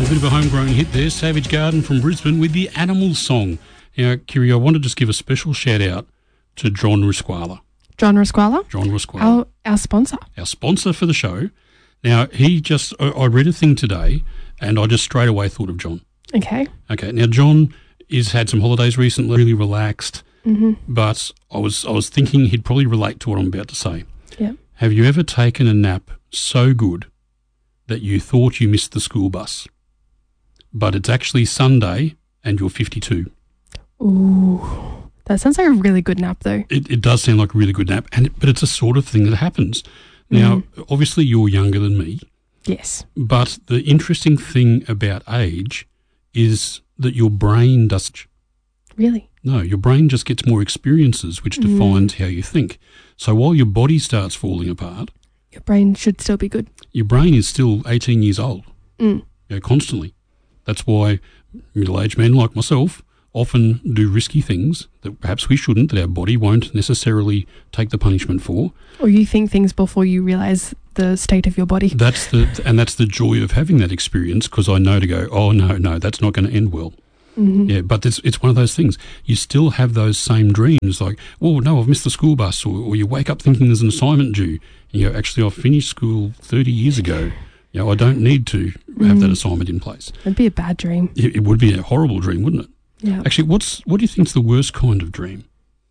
bit of a homegrown hit there, Savage Garden from Brisbane with the Animals song. Now, Kiri, I want to just give a special shout out to John Risquala. John Risquala? John Risquala. Our sponsor. Our sponsor for the show. Now, I read a thing today and I just straight away thought of John. Okay. Okay, now John has had some holidays recently, really relaxed, but I was thinking he'd probably relate to what I'm about to say. Yeah. Have you ever taken a nap so good that you thought you missed the school bus, but it's actually Sunday and you're 52? Ooh, that sounds like a really good nap, though. It does sound like a really good nap, but it's a sort of thing that happens. Now, obviously you're younger than me. Yes. But the interesting thing about age is that your brain doesn't. Really? No, your brain just gets more experiences, which defines how you think. So while your body starts falling apart, your brain should still be good. Your brain is still 18 years old, constantly. That's why middle-aged men like myself often do risky things that perhaps we shouldn't, that our body won't necessarily take the punishment for. Or you think things before you realise the state of your body. That's the joy of having that experience, because I know to go, oh, no, that's not going to end well. Yeah, but it's one of those things. You still have those same dreams, like, oh, no, I've missed the school bus, or you wake up thinking there's an assignment due, and you go, actually, I finished school 30 years ago. I don't need to have that assignment in place. It'd be a bad dream. It would be a horrible dream, wouldn't it? Yeah. Actually, what do you think's the worst kind of dream?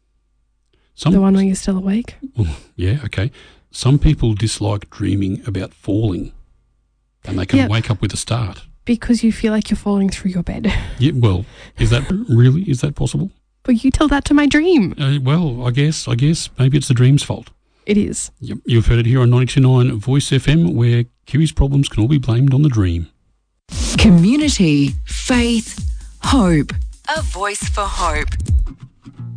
The one where you're still awake? Well, yeah, okay. Some people dislike dreaming about falling, and they can wake up with a start. Because you feel like you're falling through your bed. Yeah, well, is that possible? But you tell that to my dream. Well, I guess maybe it's the dream's fault. It is. Yep, you've heard it here on 92.9 Voice FM, where Kiri's problems can all be blamed on the dream. Community, faith, hope. A voice for hope.